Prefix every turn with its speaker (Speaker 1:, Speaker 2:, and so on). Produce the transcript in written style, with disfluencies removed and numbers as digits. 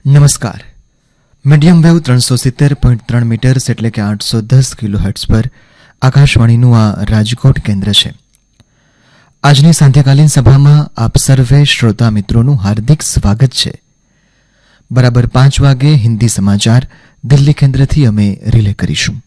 Speaker 1: નમસ્કાર. Medium wave 370.3 metres એટલે કે 810 કિલોહર્ટ્ઝ પર આકાશવાણીનું આ રાજકોટ કેન્દ્ર છે. આજની સાંધ્યકાલીન સભામાં આપ સર્વે શ્રોતા મિત્રોનું હાર્દિક સ્વાગત છે. બરાબર 5 વાગે હિન્દી સમાચાર દિલ્હી કેન્દ્રથી અમે રિલે કરીશું.